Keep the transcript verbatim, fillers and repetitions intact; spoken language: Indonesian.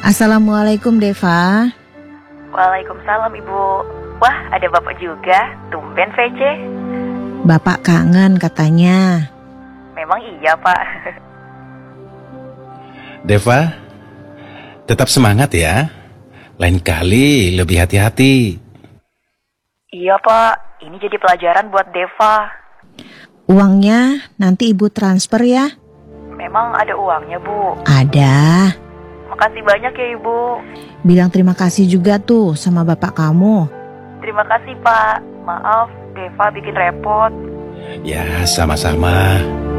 Assalamualaikum Deva. Waalaikumsalam Ibu. Wah, ada Bapak juga, tumben V C. Bapak kangen katanya. Memang iya Pak. Deva, tetap semangat ya. Lain kali lebih hati-hati. Iya Pak, ini jadi pelajaran buat Deva. Uangnya nanti Ibu transfer ya. Memang ada uangnya Bu? Ada. Makasih banyak ya Ibu. Bilang terima kasih juga tuh sama bapak kamu. Terima kasih Pak. Maaf, Deva bikin repot. Ya, sama-sama.